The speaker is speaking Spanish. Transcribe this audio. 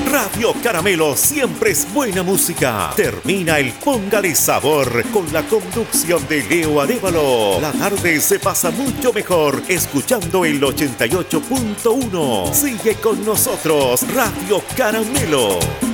Radio Caramelo siempre es buena música. Termina el Póngale Sabor con la conducción de Leo Arévalo. La tarde se pasa mucho mejor escuchando el 88.1. Sigue con nosotros, Radio Caramelo.